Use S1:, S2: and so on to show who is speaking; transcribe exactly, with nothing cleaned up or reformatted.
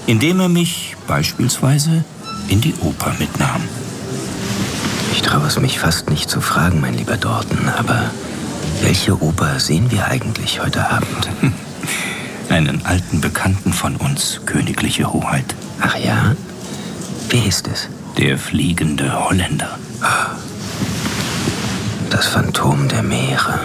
S1: indem er mich beispielsweise in die Oper mitnahm.
S2: Ich traue es mich fast nicht zu fragen, mein lieber Dorten, aber welche Oper sehen wir eigentlich heute Abend?
S1: Einen alten Bekannten von uns, königliche Hoheit.
S2: Ach ja? Wer ist es?
S1: Der fliegende Holländer.
S2: Das Phantom der Meere.